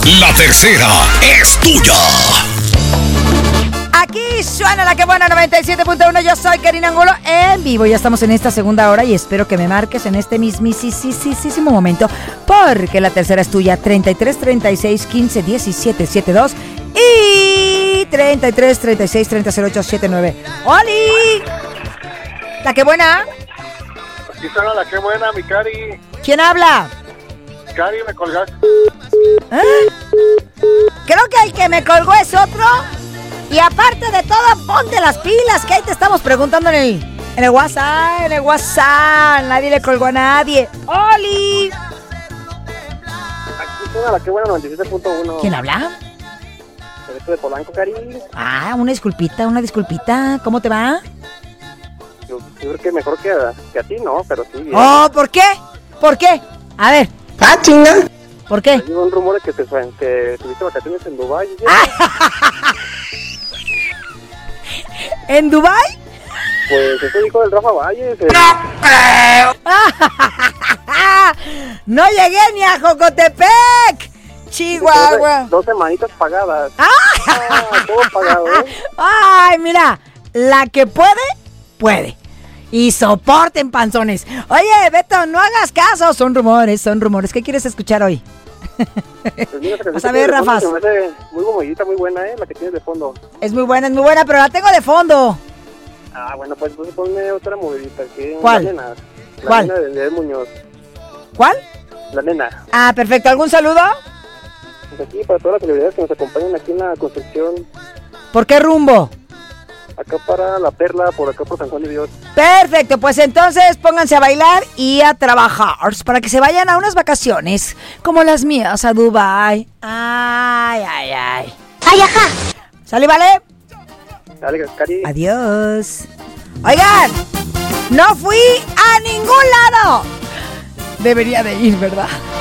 La tercera es tuya. Aquí suena la que buena 97.1. Yo soy Karina Angulo en vivo. Ya estamos en esta segunda hora y espero que me marques en este mismísimo momento, porque la tercera es tuya. 33 36 15 17 72 y 33 36 30 08 79. ¡Oli! La que buena. Aquí suena la que buena, mi Cari. ¿Quién habla? Cari, me colgaste. ¿Eh? Creo que el que me colgó es otro. Y aparte de todo, ponte las pilas, que ahí te estamos preguntando en el WhatsApp, Nadie le colgó a nadie. ¡Oli! Aquí suena la que buena 97.1. ¿Quién habla? Esto de Polanco, Cari. Ah, una disculpita. ¿Cómo te va? Yo creo que mejor que a ti, ¿no? Pero sí. Bien. Oh, ¿por qué? A ver. Ah, chinga. ¿Por qué? Hay un rumor de que tuviste vacaciones en Dubái. ¿En Dubái? Pues eso dijo el Rafa Valles. No llegué ni a Jocotepec, Chihuahua. 2 semanitas pagadas. Todo pagado, ¿eh? Ay, mira, la que puede. Y soporten, panzones. Oye, Beto, no hagas caso. Son rumores. ¿Qué quieres escuchar hoy? Pues mira, Vas a ver, Rafa. Se me hace muy bombillita, muy buena, la que tienes de fondo. Es muy buena, pero la tengo de fondo. Bueno, pues ponme otra movidita. ¿Cuál? La nena. ¿Cuál? La nena de Muñoz. ¿Cuál? La nena. Ah, perfecto. ¿Algún saludo? Pues aquí para todas las celebridades que nos acompañan aquí en la construcción. ¿Por qué rumbo? Acá para La Perla, por acá por San Juan de Dios. Perfecto, pues entonces pónganse a bailar y a trabajar para que se vayan a unas vacaciones como las mías a Dubái. Ay. Ay, ajá. ¿Sale, vale? Dale, Cari. Adiós. Oigan, no fui a ningún lado. Debería de ir, ¿verdad?